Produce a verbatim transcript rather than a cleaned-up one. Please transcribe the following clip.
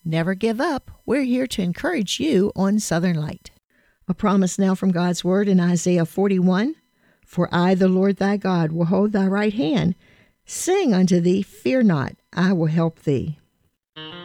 Never give up. We're here to encourage you on Southern Light. A promise now from God's Word in Isaiah forty-one. For I, the Lord thy God, will hold thy right hand. Sing unto thee, fear not, I will help thee.